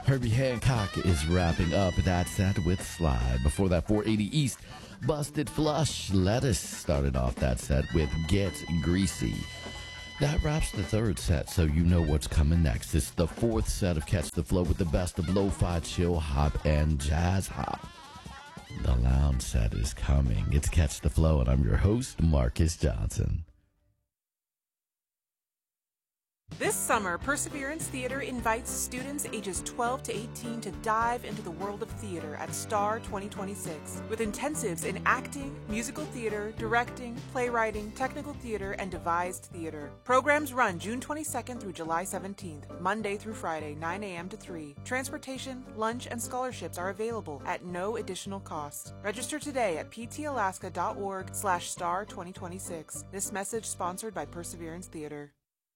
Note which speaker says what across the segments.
Speaker 1: Herbie Hancock is wrapping up that set with Slide. Before that, 480 East, Busted Flush. Lettuce started off that set with Get Greasy. That wraps the third set, so you know what's coming next. It's the fourth set of Catch the Flow with the best of lo-fi, chill hop, and jazz hop. The lounge set is coming. It's Catch the Flow, and I'm your host, Marcus Johnson.
Speaker 2: This summer, Perseverance Theater invites students ages 12 to 18 to dive into the world of theater at STAR 2026 with intensives in acting, musical theater, directing, playwriting, technical theater, and devised theater. Programs run June 22nd through July 17th, Monday through Friday, 9 a.m. to 3. Transportation, lunch, and scholarships are available at no additional cost. Register today at ptalaska.org/STAR 2026. This message sponsored by Perseverance Theater.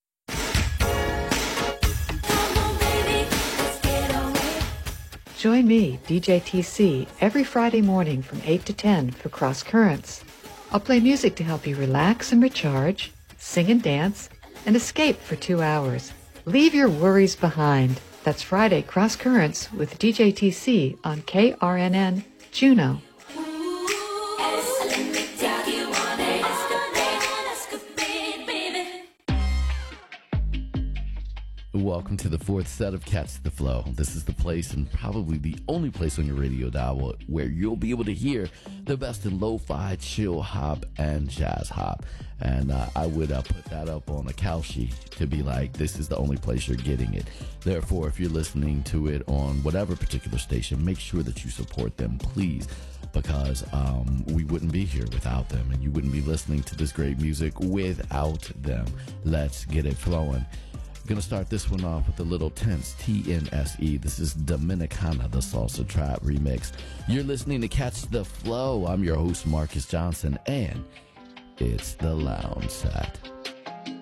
Speaker 3: Join me, DJ TC, every Friday morning from 8 to 10 for Cross Currents. I'll play music to help you relax and recharge, sing and dance, and escape for 2 hours. Leave your worries behind. That's Friday Cross Currents with DJ TC on KRNN Juneau.
Speaker 1: Welcome to the fourth set of Catch the Flow. This is the place, and probably the only place on your radio dial, where you'll be able to hear the best in lo-fi, chill hop, and jazz hop. And I would put that up on a cow sheet to be like, this is the only place you're getting it. Therefore, if you're listening to it on whatever particular station, make sure that you support them, please, because we wouldn't be here without them, and you wouldn't be listening to this great music without them. Let's get it flowing. Gonna start this one off with a little tense, TNSE. This is Dominicana, the Salsa Trap remix. You're listening to Catch the Flow. I'm your host, Marcus Johnson, and it's the Lounge Set.